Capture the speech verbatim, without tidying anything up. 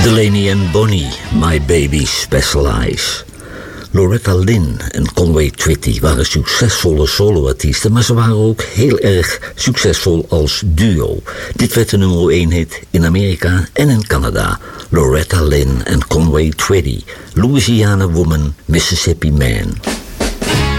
Delaney en Bonnie, My Baby Special Eyes. Loretta Lynn en Conway Twitty waren succesvolle soloartiesten, maar ze waren ook heel erg succesvol als duo. Dit werd de nummer één hit in Amerika en in Canada. Loretta Lynn en Conway Twitty, Louisiana Woman, Mississippi Man.